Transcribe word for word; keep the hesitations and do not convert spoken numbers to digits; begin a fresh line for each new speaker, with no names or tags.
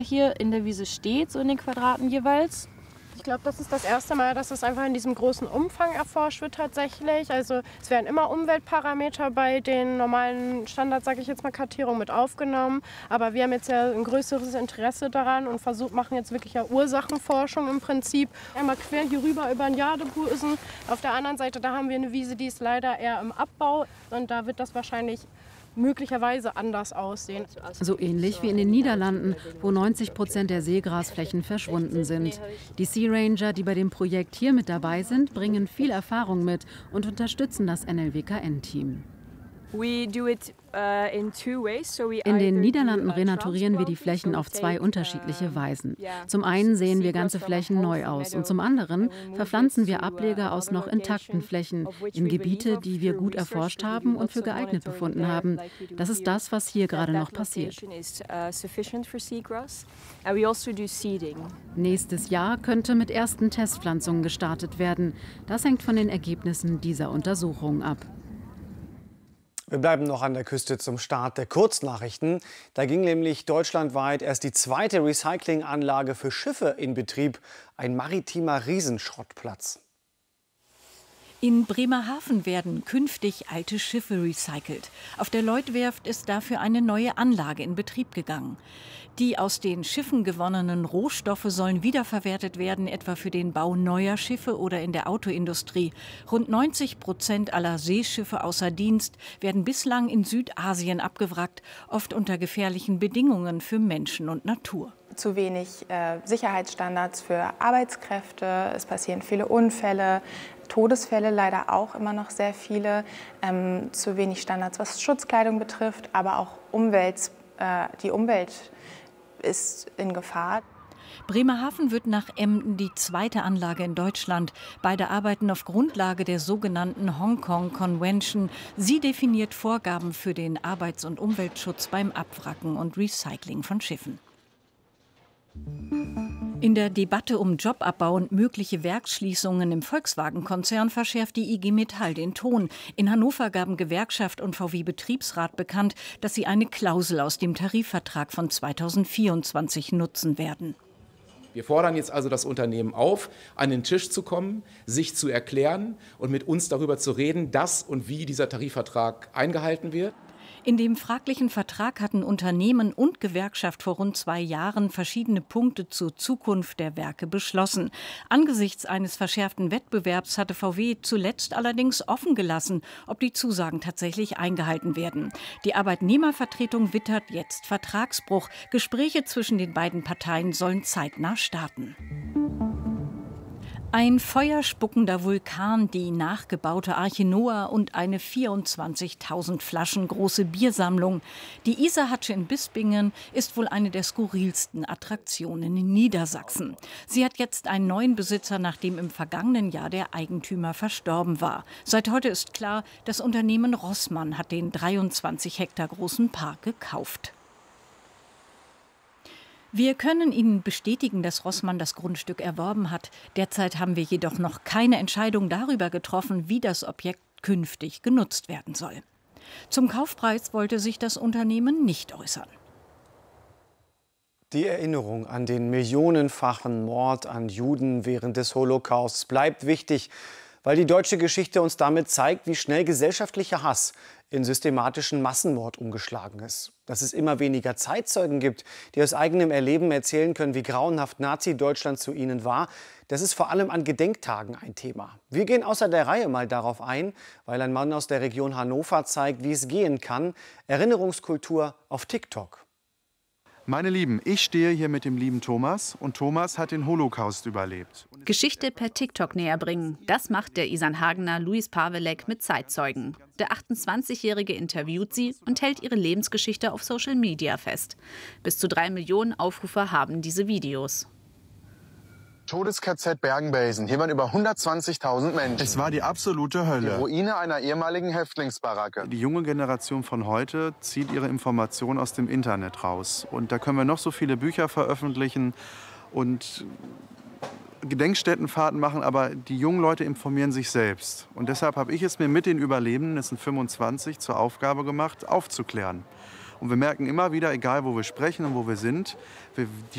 hier in der Wiese steht, so in den Quadraten jeweils.
Ich glaube, das ist das erste Mal, dass es einfach in diesem großen Umfang erforscht wird tatsächlich. Also es werden immer Umweltparameter bei den normalen Standards, sage ich jetzt mal, Kartierungen mit aufgenommen. Aber wir haben jetzt ja ein größeres Interesse daran und versuchen, machen jetzt wirklich ja Ursachenforschung im Prinzip. Einmal quer hier rüber über den Jadebusen. Auf der anderen Seite, da haben wir eine Wiese, die ist leider eher im Abbau. Und da wird das wahrscheinlich möglicherweise anders aussehen.
So ähnlich wie in den Niederlanden, wo neunzig Prozent der Seegrasflächen verschwunden sind. Die Sea Ranger, die bei dem Projekt hier mit dabei sind, bringen viel Erfahrung mit und unterstützen das N L W K N-Team. In den Niederlanden renaturieren wir die Flächen auf zwei unterschiedliche Weisen. Zum einen sehen wir ganze Flächen neu aus und zum anderen verpflanzen wir Ableger aus noch intakten Flächen in Gebiete, die wir gut erforscht haben und für geeignet befunden haben. Das ist das, was hier gerade noch passiert. Nächstes Jahr könnte mit ersten Testpflanzungen gestartet werden. Das hängt von den Ergebnissen dieser Untersuchung ab.
Wir bleiben noch an der Küste zum Start der Kurznachrichten. Da ging nämlich deutschlandweit erst die zweite Recyclinganlage für Schiffe in Betrieb. Ein maritimer Riesenschrottplatz.
In Bremerhaven werden künftig alte Schiffe recycelt. Auf der Lloyd-Werft ist dafür eine neue Anlage in Betrieb gegangen. Die aus den Schiffen gewonnenen Rohstoffe sollen wiederverwertet werden, etwa für den Bau neuer Schiffe oder in der Autoindustrie. Rund neunzig Prozent aller Seeschiffe außer Dienst werden bislang in Südasien abgewrackt, oft unter gefährlichen Bedingungen für Menschen und Natur.
Zu wenig äh, Sicherheitsstandards für Arbeitskräfte, es passieren viele Unfälle, Todesfälle leider auch immer noch sehr viele, ähm, zu wenig Standards, was Schutzkleidung betrifft, aber auch Umwelt, äh, die Umwelt ist in Gefahr.
Bremerhaven wird nach Emden die zweite Anlage in Deutschland. Beide arbeiten auf Grundlage der sogenannten Hongkong Convention. Sie definiert Vorgaben für den Arbeits- und Umweltschutz beim Abwracken und Recycling von Schiffen. In der Debatte um Jobabbau und mögliche Werksschließungen im Volkswagen-Konzern verschärft die I G Metall den Ton. In Hannover gaben Gewerkschaft und V W-Betriebsrat bekannt, dass sie eine Klausel aus dem Tarifvertrag von zweitausendvierundzwanzig nutzen werden.
Wir fordern jetzt also das Unternehmen auf, an den Tisch zu kommen, sich zu erklären und mit uns darüber zu reden, dass und wie dieser Tarifvertrag eingehalten wird.
In dem fraglichen Vertrag hatten Unternehmen und Gewerkschaft vor rund zwei Jahren verschiedene Punkte zur Zukunft der Werke beschlossen. Angesichts eines verschärften Wettbewerbs hatte V W zuletzt allerdings offen gelassen, ob die Zusagen tatsächlich eingehalten werden. Die Arbeitnehmervertretung wittert jetzt Vertragsbruch. Gespräche zwischen den beiden Parteien sollen zeitnah starten. Ein feuerspuckender Vulkan, die nachgebaute Arche Noah und eine vierundzwanzigtausend Flaschen große Biersammlung. Die Isarhatsche in Bispingen ist wohl eine der skurrilsten Attraktionen in Niedersachsen. Sie hat jetzt einen neuen Besitzer, nachdem im vergangenen Jahr der Eigentümer verstorben war. Seit heute ist klar, das Unternehmen Rossmann hat den dreiundzwanzig Hektar großen Park gekauft. Wir können Ihnen bestätigen, dass Rossmann das Grundstück erworben hat. Derzeit haben wir jedoch noch keine Entscheidung darüber getroffen, wie das Objekt künftig genutzt werden soll. Zum Kaufpreis wollte sich das Unternehmen nicht äußern.
Die Erinnerung an den millionenfachen Mord an Juden während des Holocausts bleibt wichtig, weil die deutsche Geschichte uns damit zeigt, wie schnell gesellschaftlicher Hass in systematischen Massenmord umgeschlagen ist. Dass es immer weniger Zeitzeugen gibt, die aus eigenem Erleben erzählen können, wie grauenhaft Nazi-Deutschland zu ihnen war, das ist vor allem an Gedenktagen ein Thema. Wir gehen außer der Reihe mal darauf ein, weil ein Mann aus der Region Hannover zeigt, wie es gehen kann. Erinnerungskultur auf TikTok.
Meine Lieben, ich stehe hier mit dem lieben Thomas und Thomas hat den Holocaust überlebt.
Geschichte per TikTok näher bringen, das macht der Isarnhagener Luis Pavelek mit Zeitzeugen. Der achtundzwanzigjährige interviewt sie und hält ihre Lebensgeschichte auf Social Media fest. Bis zu drei Millionen Aufrufe haben diese Videos.
Todes-K Z Bergen-Belsen. Hier waren über hundertzwanzigtausend Menschen.
Es war die absolute Hölle.
Die Ruine einer ehemaligen Häftlingsbaracke.
Die junge Generation von heute zieht ihre Informationen aus dem Internet raus. Und da können wir noch so viele Bücher veröffentlichen und Gedenkstättenfahrten machen, aber die jungen Leute informieren sich selbst. Und deshalb habe ich es mir mit den Überlebenden, es sind fünfundzwanzig, zur Aufgabe gemacht, aufzuklären. Und wir merken immer wieder, egal wo wir sprechen und wo wir sind, wir, die